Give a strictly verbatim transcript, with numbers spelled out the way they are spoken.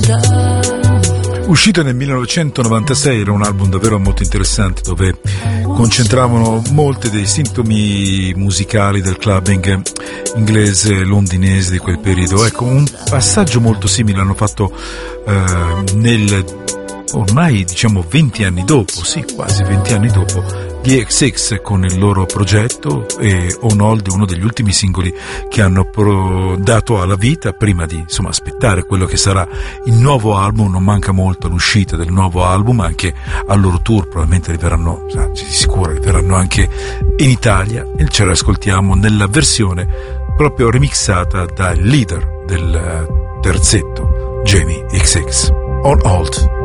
Uscito nel millenovecentonovantasei, era un album davvero molto interessante dove concentravano molti dei sintomi musicali del clubbing inglese e londinese di quel periodo. Ecco, un passaggio molto simile hanno fatto eh, nel ormai diciamo venti anni dopo, sì, quasi venti anni dopo, gli X X con il loro progetto e On Hold, uno degli ultimi singoli che hanno pro- dato alla vita prima di insomma aspettare quello che sarà il nuovo album. Non manca molto l'uscita del nuovo album, anche al loro tour probabilmente arriveranno, di sicuro arriveranno anche in Italia, e ce l'ascoltiamo nella versione proprio remixata dal leader del terzetto, Jamie X X, On Hold.